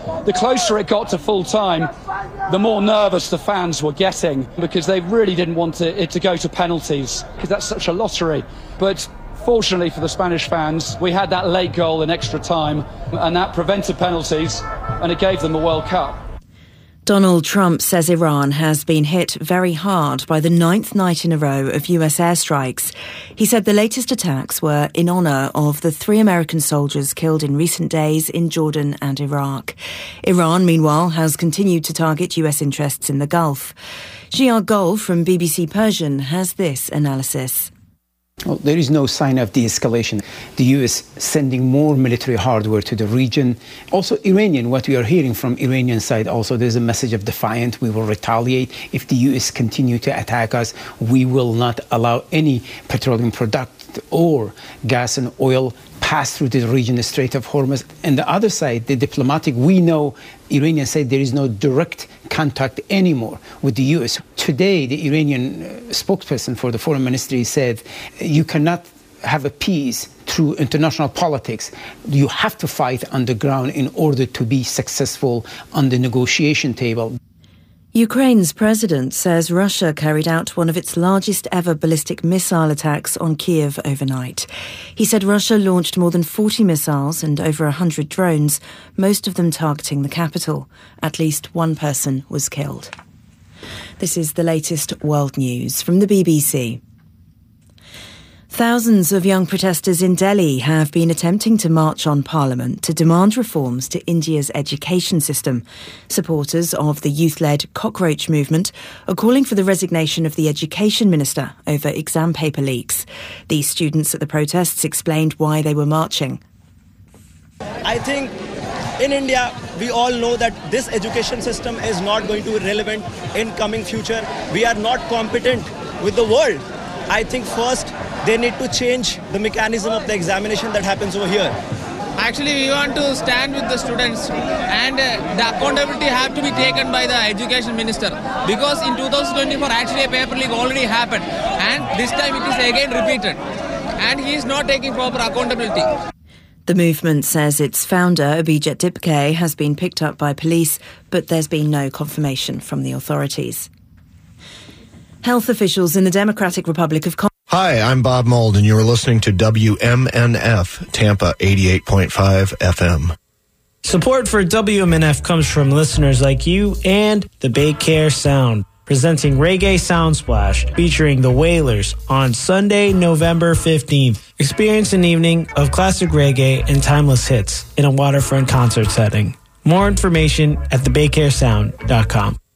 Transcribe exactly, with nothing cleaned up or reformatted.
the closer it got to full time, the more nervous the fans were getting, because they really didn't want it, it to go to penalties, because that's such a lottery. But fortunately for the Spanish fans, we had that late goal in extra time, and that prevented penalties, and it gave them the World Cup. Donald Trump says Iran has been hit very hard by the ninth night in a row of U S airstrikes. He said the latest attacks were in honour of the three American soldiers killed in recent days in Jordan and Iraq. Iran, meanwhile, has continued to target U S interests in the Gulf. Jiar Gol from B B C Persian has this analysis. Well, there is no sign of de-escalation. The U S sending more military hardware to the region. Also Iranian, what we are hearing from Iranian side, also there's a message of defiant. We will retaliate. If the U S continue to attack us, we will not allow any petroleum product or gas and oil pass through the region, the Strait of Hormuz. And the other side, the diplomatic, we know Iranians say there is no direct contact anymore with the U S. Today, the Iranian spokesperson for the foreign ministry said, you cannot have a peace through international politics. You have to fight on the ground in order to be successful on the negotiation table. Ukraine's president says Russia carried out one of its largest ever ballistic missile attacks on Kiev overnight. He said Russia launched more than forty missiles and over one hundred drones, most of them targeting the capital. At least one person was killed. This is the latest world news from the B B C. Thousands of young protesters in Delhi have been attempting to march on Parliament to demand reforms to India's education system. Supporters of the youth-led Cockroach movement are calling for the resignation of the education minister over exam paper leaks. These students at the protests explained why they were marching. I think in India, we all know that this education system is not going to be relevant in coming future. We are not competent with the world. I think first they need to change the mechanism of the examination that happens over here. Actually, we want to stand with the students, and uh, the accountability have to be taken by the education minister, because in two thousand twenty-four actually a paper leak already happened, and this time it is again repeated, and he is not taking proper accountability. The movement says its founder, Abhijit Dipke, has been picked up by police, but there's been no confirmation from the authorities. Health officials in the Democratic Republic of Congo. Hi, I'm Bob Mould, and you are listening to W M N F, Tampa eighty-eight point five F M. Support for W M N F comes from listeners like you and the Bay Care Sound, presenting Reggae Sound Splash, featuring the Wailers on Sunday, November fifteenth. Experience an evening of classic reggae and timeless hits in a waterfront concert setting. More information at the bay care sound dot com.